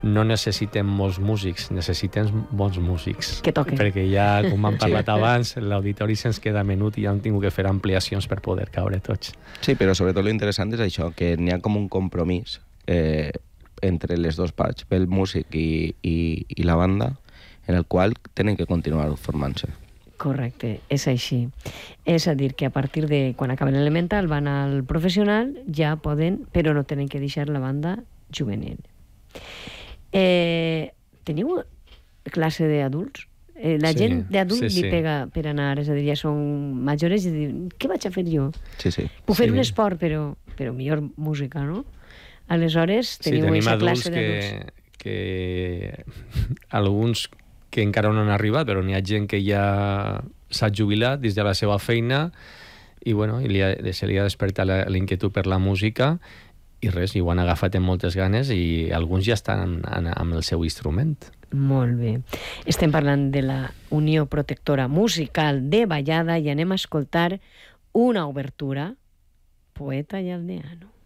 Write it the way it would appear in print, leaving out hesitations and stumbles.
no necessitem molts músics, necessitem bons músics. Que toquen. Perquè ja, com hem parlat abans, l'auditori se'ns queda menut i ja hem tingut que fer ampliacions per poder caure tots. Sí, però sobretot l'interessant és això, que n'hi ha com un compromís entre les dues parts, el músic i la banda, en el qual tenen que continuar formant-se. Correcte, és així. És a dir, que a partir de quan acaben l'elemental van al professional, ja poden, però no tenen que deixar la banda juvenil. Teniu classe d'adults? La gent d'adults li pega per anar, és a dir, ja són majores i diuen, què vaig a fer jo? Sí. Puc fer un esport, però millor música, no? Aleshores, teniu aquesta classe d'adults. Sí, tenim adults que alguns que encara no han arribat, però n'hi ha gent que ja s'ha jubilat dins de la seva feina i, bueno, se li ha despertat l'inquietud per la música i res, i ho han agafat amb moltes ganes i alguns ja estan amb el seu instrument. Molt bé. Estem parlant de la Unió Protectora Musical de Vallada i anem a escoltar una obertura, Poeta i Aldeano.